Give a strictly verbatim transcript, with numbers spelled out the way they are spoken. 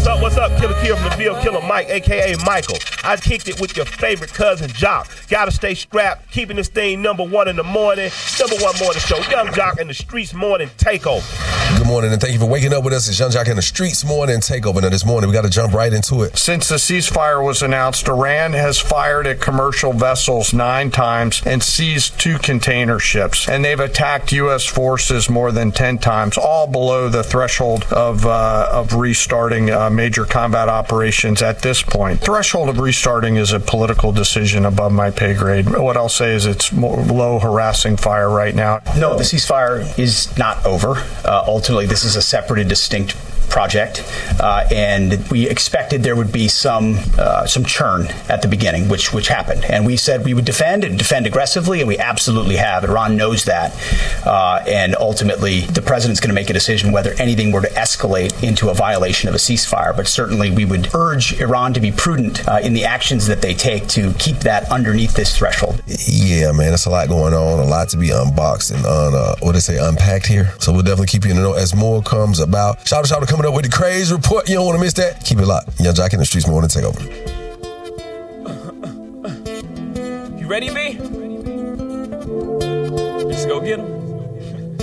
up, what's up? Killer Kill from the Bill Killer Mike, a k a. Michael. I kicked it with your favorite cousin, Jock. Gotta stay strapped, keeping this thing number one in the morning. Number one morning show, Young Jock in the Streets Morning Takeover. Good morning, and thank you for waking up with us. It's Young Jock in the Streets Morning Takeover. Now this morning, we got to jump right into it. Since the ceasefire was announced, Iran has fired at commercial vessels nine times and seized two container ships. And they've attacked U S forces more than ten times, all below the threshold of uh, of restarting uh, major combat operations at this point. Threshold of restarting is a political decision above my pay grade. What I'll say is it's more low harassing fire right now. No, the ceasefire is not over. Uh, ultimately, this is a separate and distinct project, uh, and we expected there would be some uh, some churn at the beginning, which which happened. And we said we would defend and defend aggressively, and we absolutely have. Iran knows that, uh, and ultimately, the president's going to make a decision whether anything were to escalate into a violation of a ceasefire. But certainly, we would urge Iran to be prudent uh, in the actions that they take to keep that underneath this threshold. Yeah, man, there's a lot going on, a lot to be unboxed and un, uh, what they say, unpacked here. So we'll definitely keep you in the know as more comes about. Shout out, shout out, coming up with the Craze Report. You don't want to miss that. Keep it locked. Young Jock in the Streets Morning Takeover. You ready, B? Let's go get him.